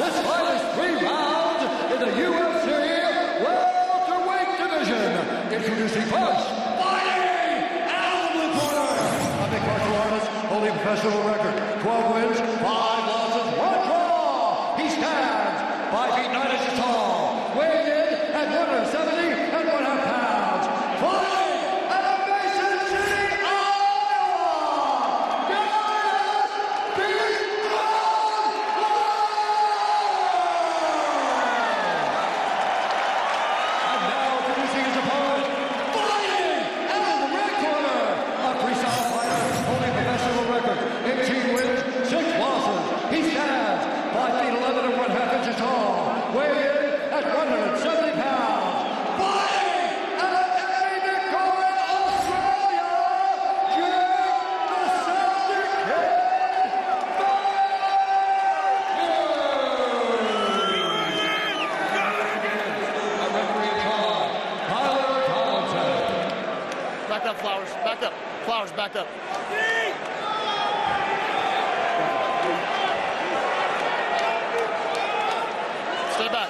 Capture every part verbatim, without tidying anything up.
this fight is three rounds in the U F C welterweight division. Introducing first, fighting out of the corner, a big martial artist holding professional record, twelve wins, five losses, one draw. He stands five feet nine inches tall, weighing in at one hundred seventy and one half pounds. Fighting out of Mason City, Iowa, Darius Big Strong And now introducing his opponent, fighting out of the red corner, a freestyle fighter holding professional record, eighteen wins, six losses. He stands five feet eleven and one half inches tall, weighing in at one hundred seventy pounds. Fighting out of Eddie Victoria, Australia, Jake the Celtic Kid A referee call, Tyler Collison. Back up, Flowers. Back up. Flowers, back up. Stay back.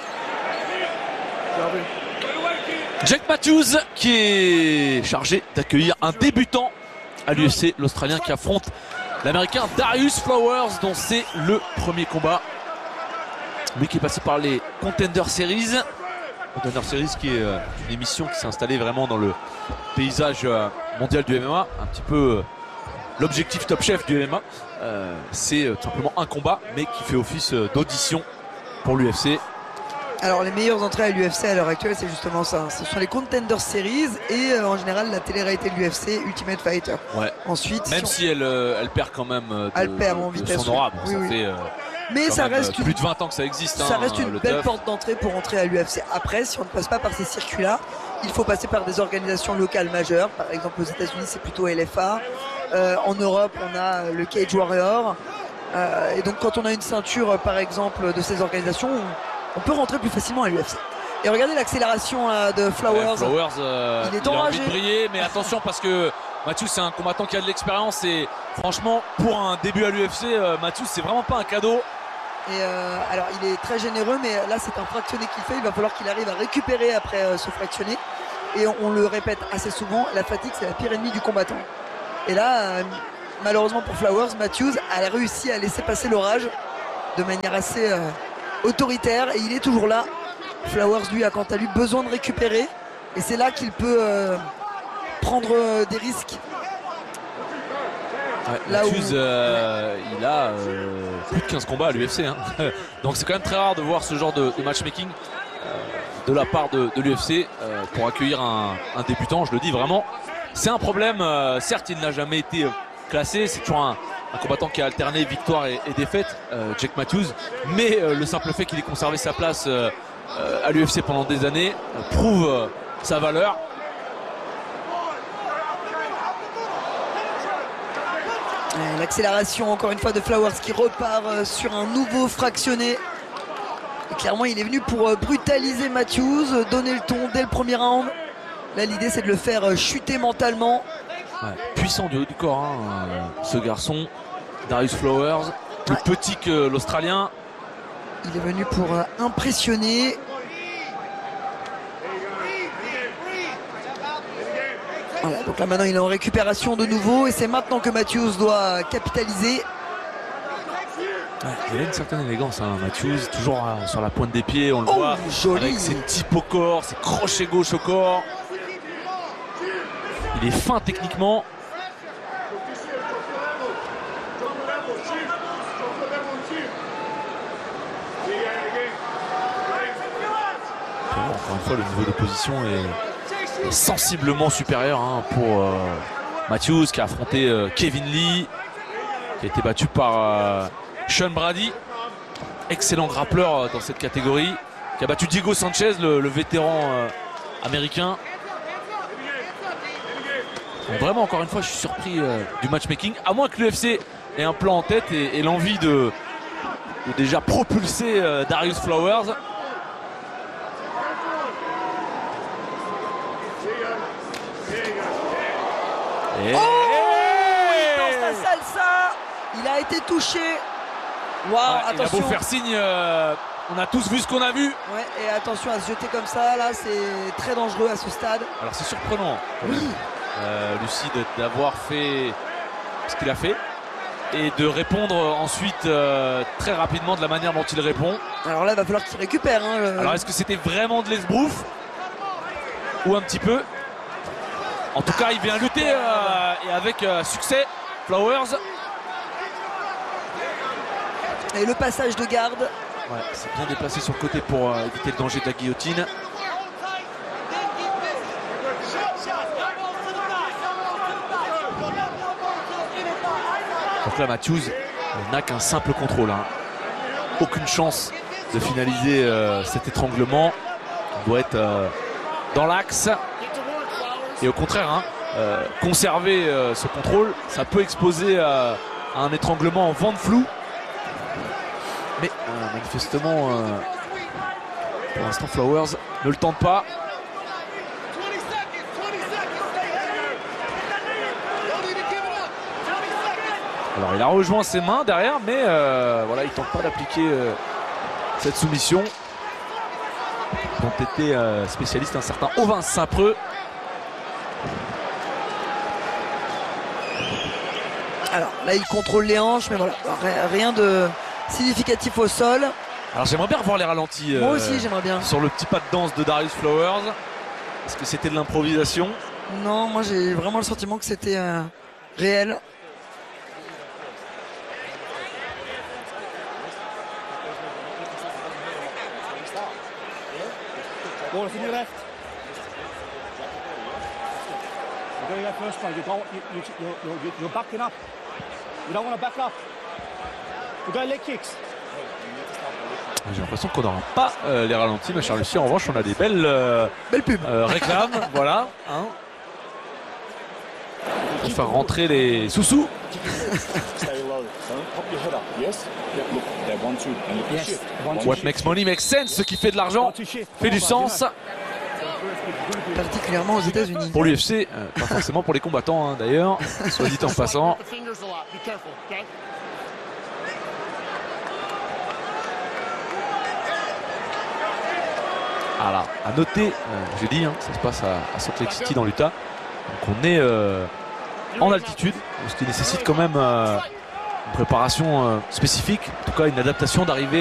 Jake Matthews qui est chargé d'accueillir un débutant à l'U F C, l'Australien qui affronte l'Américain Darius Flowers, dont c'est le premier combat. Lui qui est passé par les Contender Series. Contender Series qui est euh, une émission qui s'est installée vraiment dans le paysage euh, mondial du M M A. Un petit peu euh, l'objectif Top Chef du M M A. Euh, c'est euh, tout simplement un combat, mais qui fait office euh, d'audition pour l'U F C. Alors les meilleures entrées à l'U F C à l'heure actuelle, c'est justement ça. Ce sont les Contender Series et euh, en général la télé-réalité de l'U F C, Ultimate Fighter. Ouais. Ensuite, Même si, si elle, euh, elle perd quand même euh, de, Elle perd en de vitesse, son aura. Bon, oui, ça oui. fait euh, mais quand ça même, reste euh, une, plus de vingt ans que ça existe. ça hein, reste une le belle teuf. porte d'entrée pour entrer à l'U F C. Après, si on ne passe pas par ces circuits-là, il faut passer par des organisations locales majeures. Par exemple, aux États-Unis, c'est plutôt L F A. Euh, en Europe, on a le Cage Warrior. Euh, et donc, quand on a une ceinture, par exemple, de ces organisations, on, on peut rentrer plus facilement à l'U F C. Et regardez l'accélération euh, de Flowers. Ouais, Flowers, euh, il est il a envie enragé. de briller, mais attention parce que Matthews c'est un combattant qui a de l'expérience et franchement pour un début à l'U F C, euh, Matthews c'est vraiment pas un cadeau. Et euh, alors il est très généreux, mais là c'est un fractionné qu'il fait. Il va falloir qu'il arrive à récupérer après euh, ce fractionné. Et on, on le répète assez souvent, la fatigue c'est la pire ennemie du combattant. Et là, euh, malheureusement pour Flowers, Matthews a réussi à laisser passer l'orage de manière assez euh, autoritaire et il est toujours là. Flowers lui a quant à lui besoin de récupérer et c'est là qu'il peut euh, prendre euh, des risques. Ouais, Là Matthews où- euh, il a euh, plus de quinze combats à l'U F C hein. Donc c'est quand même très rare de voir ce genre de, de matchmaking euh, de la part de, de l'U F C euh, pour accueillir un, un débutant. Je le dis vraiment, c'est un problème. Euh, certes il n'a jamais été euh, classé, c'est toujours un, un combattant qui a alterné victoire et, et défaite, euh, Jake Matthews, mais euh, le simple fait qu'il ait conservé sa place euh, euh, à l'U F C pendant des années euh, prouve euh, sa valeur. Ouais, l'accélération encore une fois de Flowers qui repart euh, sur un nouveau fractionné. Et clairement il est venu pour euh, brutaliser Matthews, euh, donner le ton dès le premier round. Là l'idée c'est de le faire euh, chuter mentalement. Ouais, puissant du haut du corps hein, euh, ce garçon Darius Flowers, plus Ouais. petit que l'Australien. Il est venu pour euh, impressionner. Voilà, donc là maintenant il est en récupération de nouveau et c'est maintenant que Matthews doit capitaliser. Ouais, il a une certaine élégance hein, Matthews, toujours euh, sur la pointe des pieds, on le Oh, voit joli. avec ses types au corps, ses crochets gauche au corps. Il est fin techniquement. Encore une fois le niveau d'opposition est, est sensiblement supérieur hein, pour euh, Matthews qui a affronté euh, Kevin Lee, qui a été battu par euh, Sean Brady, excellent grappleur euh, dans cette catégorie, qui a battu Diego Sanchez, le, le vétéran euh, américain. Donc vraiment encore une fois je suis surpris euh, du matchmaking, à moins que l'U F C ait un plan en tête et, et l'envie de, de déjà propulser euh, Darius Flowers. Et... Oh, il danse la salsa. Il a été touché. Waouh, Ouais, il a beau attention. faire signe, euh, on a tous vu ce qu'on a vu. Ouais, et attention à se jeter comme ça, là c'est très dangereux à ce stade. Alors c'est surprenant, quand même, Oui. euh, Lucie, de- d'avoir fait ce qu'il a fait et de répondre ensuite euh, très rapidement de la manière dont il répond. Alors là il va falloir qu'il récupère. Hein, le- Alors est-ce que c'était vraiment de l'esbrouf ou un petit peu? En tout cas, il vient lutter euh, et avec euh, succès. Flowers. Et le passage de garde. Ouais, c'est bien déplacé sur le côté pour euh, éviter le danger de la guillotine. Donc là, Matthews n'a qu'un simple contrôle. Hein. Aucune chance de finaliser euh, cet étranglement. Il doit être euh, dans l'axe. Et au contraire, hein, euh, conserver euh, ce contrôle, ça peut exposer euh, à un étranglement en vent de flou. Mais euh, manifestement, euh, pour l'instant, Flowers ne le tente pas. Alors il a rejoint ses mains derrière, mais euh, voilà, il tente pas d'appliquer euh, cette soumission dont était euh, spécialiste un certain Ovin Saint-Preux. Alors là il contrôle les hanches, mais voilà, rien de significatif au sol. Alors j'aimerais bien revoir les ralentis. Moi euh, aussi j'aimerais bien. Sur le petit pas de danse de Darius Flowers. Est-ce que c'était de l'improvisation? Non, moi j'ai vraiment le sentiment que c'était euh, réel. Ball is in your left. You're doing that first one. You don't, you, you, you're, you're, you're backing up. You don't want to back up. You got leg kicks. J'ai l'impression qu'on n'aura pas euh, les ralentis, mais Charles Lucie, en revanche, on a des belles euh, Belle pub. euh, réclames. Voilà. Hein, pour faire rentrer les sous-sous. Stay low. Don't pop your head up. Yes? Yeah, look, they're one, two. And look at shit. One, two, What shit. makes money makes sense. Ce qui fait de l'argent One, two, shit. fait du sens. Particulièrement aux États-Unis. Pour l'U F C, euh, pas forcément pour les combattants hein, d'ailleurs, soit dit en passant. The fingers a lot. Be careful, okay? Voilà, à noter, euh, j'ai dit, hein, ça se passe à, à Salt Lake City dans l'Utah. Donc on est euh, en altitude, ce qui nécessite quand même euh, une préparation euh, spécifique, en tout cas une adaptation d'arriver